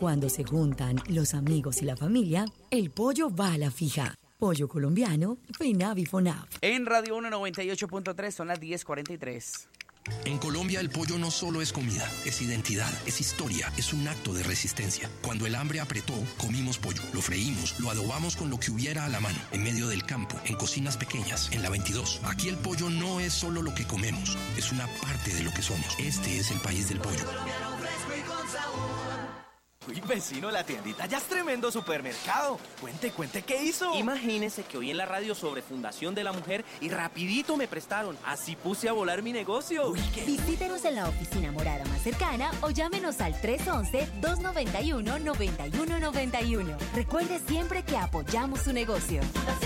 Cuando se juntan los amigos y la familia, el pollo va a la fija. Pollo colombiano, FENAV y FONAV. En Radio 1 98.3 son las 10:43. En Colombia el pollo no solo es comida, es identidad, es historia, es un acto de resistencia. Cuando el hambre apretó, comimos pollo, lo freímos, lo adobamos con lo que hubiera a la mano, en medio del campo, en cocinas pequeñas, en la 22. Aquí el pollo no es solo lo que comemos, es una parte de lo que somos. Este es el país del pollo. Uy, vecino, la tiendita ya es tremendo supermercado. Cuente, ¿qué hizo? Imagínese que oí en la radio sobre Fundación de la Mujer y rapidito me prestaron. Así puse a volar mi negocio. Uy, Visítenos en la oficina morada más cercana o llámenos al 311-291-9191. Recuerde siempre que apoyamos su negocio.